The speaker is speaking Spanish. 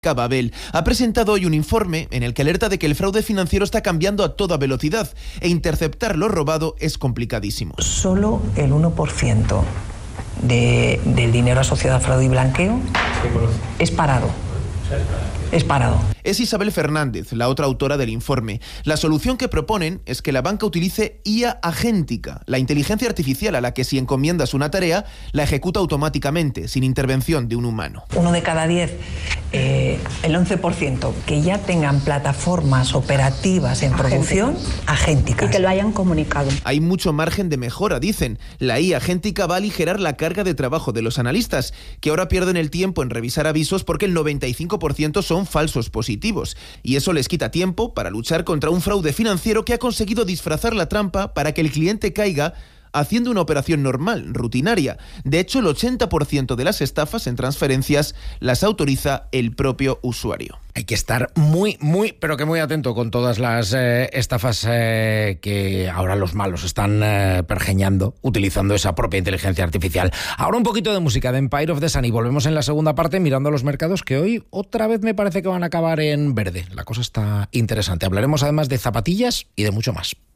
Babel ha presentado hoy un informe en el que alerta de que el fraude financiero está cambiando a toda velocidad e interceptar lo robado es complicadísimo. Solo el 1% del dinero asociado a fraude y blanqueo es parado. Es parado. Es Isabel Fernández, la otra autora del informe. La solución que proponen es que la banca utilice IA agéntica, la inteligencia artificial a la que si encomiendas una tarea, la ejecuta automáticamente, sin intervención de un humano. 1 de cada 10, el 11%, que ya tengan plataformas operativas en producción agénticas. Y que lo hayan comunicado. Hay mucho margen de mejora, dicen. La IA agéntica va a aligerar la carga de trabajo de los analistas, que ahora pierden el tiempo en revisar avisos porque el 95% son falsos positivos. Y eso les quita tiempo para luchar contra un fraude financiero que ha conseguido disfrazar la trampa para que el cliente caiga haciendo una operación normal, rutinaria. De hecho, el 80% de las estafas en transferencias las autoriza el propio usuario. Hay que estar muy, pero que muy atento con todas las estafas que ahora los malos están pergeñando, utilizando esa propia inteligencia artificial. Ahora un poquito de música de Empire of the Sun y volvemos en la segunda parte mirando los mercados que hoy otra vez me parece que van a acabar en verde. La cosa está interesante. Hablaremos además de zapatillas y de mucho más.